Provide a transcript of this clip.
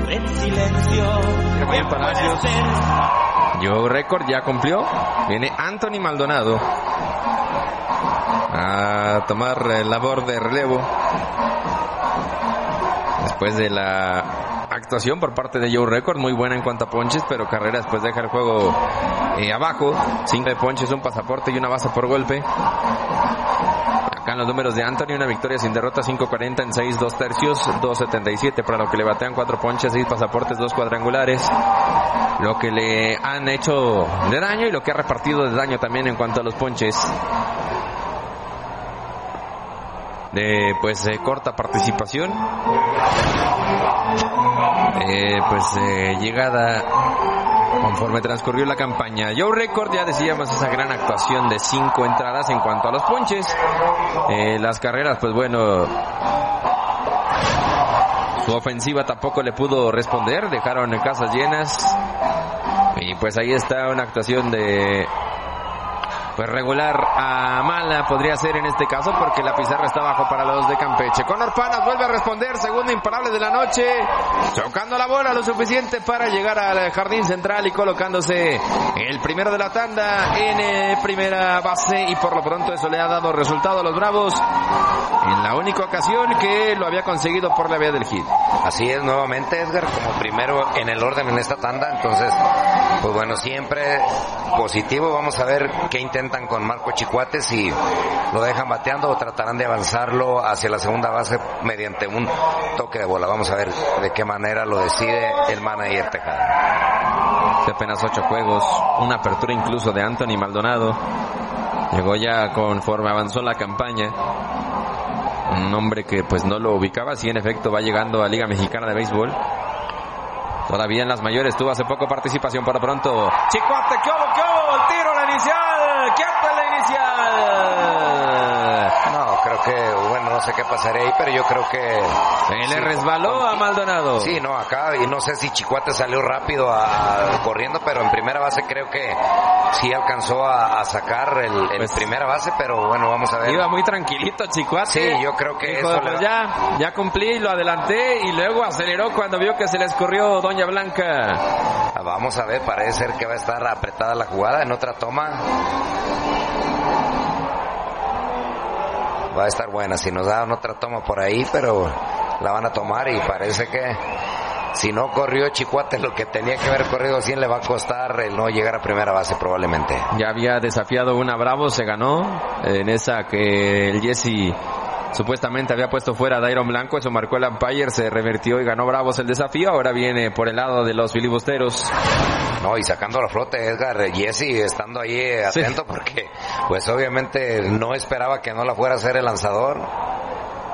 Bien, Palacios. Joe Record ya cumplió. Viene Anthony Maldonado a tomar labor de relevo después de la actuación por parte de Joe Record, muy buena en cuanto a ponches, pero Carrera después deja el juego abajo. 5 de ponches, un pasaporte y una base por golpe. Acá en los números de Anthony, una victoria sin derrota, 5.40 en 6, 2 tercios, 2.77, para lo que le batean 4 ponches, 6 pasaportes, 2 cuadrangulares. Lo que le han hecho de daño y lo que ha repartido de daño también en cuanto a los ponches. De corta participación, llegada conforme transcurrió la campaña. Joe Record, ya decíamos, esa gran actuación de 5 entradas en cuanto a los ponches. Las carreras, su ofensiva tampoco le pudo responder, dejaron casas llenas. Y ahí está una actuación de regular a mala, podría ser en este caso, porque la pizarra está abajo para los de Campeche. Conor Panas vuelve a responder, segundo imparable de la noche, chocando la bola lo suficiente para llegar al jardín central y colocándose el primero de la tanda en primera base, y por lo pronto eso le ha dado resultado a los Bravos en la única ocasión que lo había conseguido por la vía del hit. Así es, nuevamente Edgar como primero en el orden en esta tanda, entonces siempre positivo. Vamos a ver qué intentan con Marco Chicote, si lo dejan bateando o tratarán de avanzarlo hacia la segunda base mediante un toque de bola. Vamos a ver de qué manera lo decide el manager Tejada. De apenas 8 juegos, una apertura incluso de Anthony Maldonado. Llegó ya conforme avanzó la campaña. Un hombre que no lo ubicaba, sí, en efecto va llegando a Liga Mexicana de Béisbol. Todavía en las mayores tuvo hace poco participación. Por lo pronto, Chicote, ¿qué hubo? El tiro, la inicial. ¿Qué hace la inicial? No, creo que, no sé qué pasaría ahí, pero yo creo que se le resbaló a Maldonado. Sí, acá, y no sé si Chicote salió rápido corriendo, pero en primera base creo que sí alcanzó a sacar el primera base, pero vamos a ver. Iba muy tranquilito Chicote. Sí, yo creo que dijo, ya cumplí, lo adelanté, y luego aceleró cuando vio que se le escurrió Doña Blanca. Vamos a ver, parece ser que va a estar apretada la jugada en otra toma. Va a estar buena si nos dan otra toma por ahí, pero la van a tomar, y parece que si no corrió Chicote lo que tenía que haber corrido, sí le va a costar el no llegar a primera base probablemente. Ya había desafiado una Bravo, se ganó en esa que el Jesse supuestamente había puesto fuera a Dairon Blanco. Eso marcó el umpire, se revertió y ganó Bravos el desafío. Ahora viene por el lado de los filibusteros. No, y sacando la flota, Edgar, Jesse estando ahí atento, sí, porque obviamente no esperaba que no la fuera a hacer el lanzador.